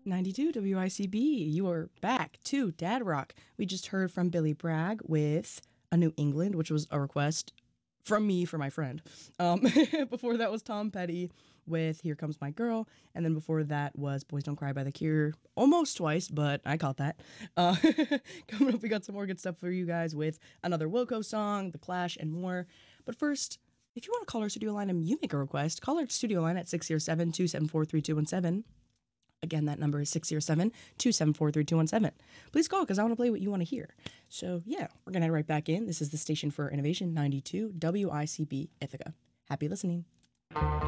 92 WICB. You are back to Dad Rock. We just heard from Billy Bragg with A New England, which was a request from me for my friend. Before that was Tom Petty with Here Comes My Girl. And then before that was Boys Don't Cry by The Cure. Almost twice, but I caught that. Coming up, we got some more good stuff for you guys with another Wilco song, The Clash, and more. But first, if you want to call our studio line and you make a request, call our studio line at 607-274-3217. Again, that number is 607-274-3217. Please call because I want to play what you want to hear. So, yeah, we're going to head right back in. This is the Station for Innovation, 92 WICB Ithaca. Happy listening.